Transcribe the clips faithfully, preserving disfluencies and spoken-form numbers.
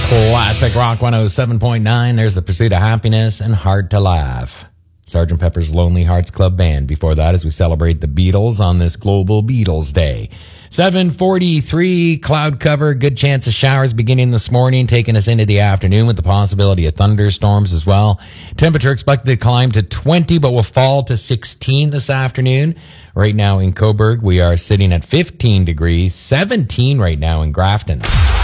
Classic Rock one oh seven point nine. There's The Pursuit of Happiness and Hard to Laugh. Sergeant Pepper's Lonely Hearts Club Band. Before that, as we celebrate the Beatles on this Global Beatles Day. seven forty-three, cloud cover, good chance of showers beginning this morning, taking us into the afternoon with the possibility of thunderstorms as well. Temperature expected to climb to twenty, but will fall to sixteen this afternoon. Right now in Cobourg, we are sitting at fifteen degrees, seventeen right now in Grafton.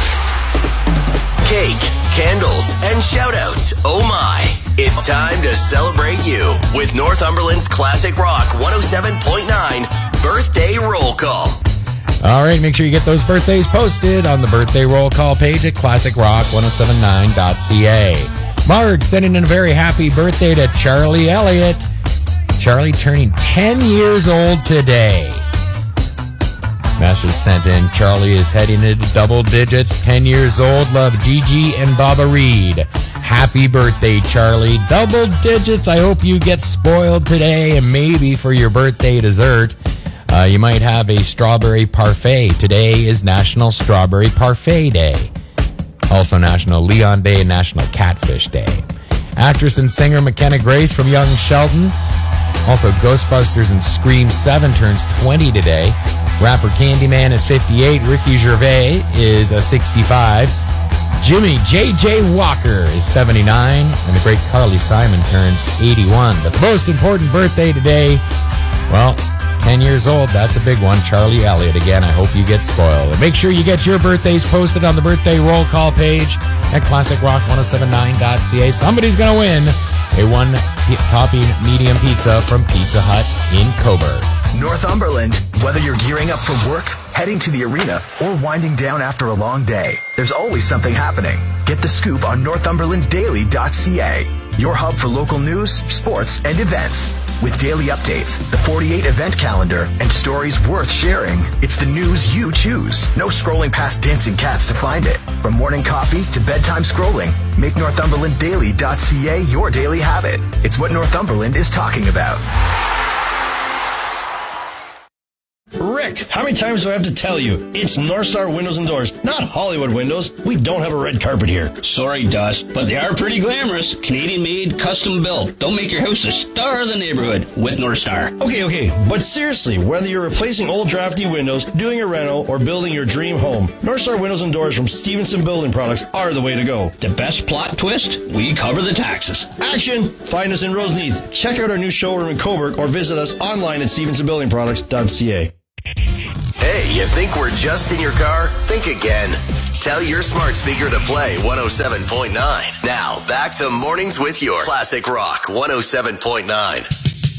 Cake, candles, and shout-outs. Oh my. It's time to celebrate you with Northumberland's Classic Rock one oh seven point nine Birthday Roll Call. All right, make sure you get those birthdays posted on the birthday roll call page at classic rock ten seventy-nine dot c a. Mark sending in a very happy birthday to Charlie Elliott. Charlie turning ten years old today. Message sent in. Charlie is heading into double digits, ten years old. Love Gigi and Baba Reed. Happy birthday, Charlie. Double digits. I hope you get spoiled today, and maybe for your birthday dessert, uh, you might have a strawberry parfait. Today is National Strawberry Parfait Day. Also National Leon Day and National Catfish Day. Actress and singer McKenna Grace from Young Shelton. Also Ghostbusters and Scream seven turns twenty today. Rapper Candyman is fifty-eight. Ricky Gervais is a sixty-five. Jimmy J J Walker is seventy-nine, and the great Carly Simon turns eighty-one. But the most important birthday today, well, ten years old, that's a big one. Charlie Elliott again. I hope you get spoiled. And make sure you get your birthdays posted on the birthday roll call page at classic rock ten seventy-nine dot c a. Somebody's going to win a one-topping medium pizza from Pizza Hut in Cobourg. Northumberland, whether you're gearing up for work, heading to the arena, or winding down after a long day, there's always something happening. Get the scoop on northumberland daily dot c a, your hub for local news, sports, and events. With daily updates, the forty-eight event calendar, and stories worth sharing, it's the news you choose. No scrolling past dancing cats to find it. From morning coffee to bedtime scrolling, make northumberland daily dot c a your daily habit. It's what Northumberland is talking about. Rick, how many times do I have to tell you? It's North Star Windows and Doors, not Hollywood Windows. We don't have a red carpet here. Sorry, Dust, but they are pretty glamorous. Canadian-made, custom-built. Don't make your house a star of the neighborhood with North Star. Okay, okay, but seriously, whether you're replacing old drafty windows, doing a reno, or building your dream home, North Star Windows and Doors from Stevenson Building Products are the way to go. The best plot twist? We cover the taxes. Action! Find us in Roseneath. Check out our new showroom in Cobourg or visit us online at stevenson building products dot c a. Hey, you think we're just in your car? Think again. Tell your smart speaker to play one oh seven point nine. Now, back to Mornings with your Classic Rock one oh seven point nine.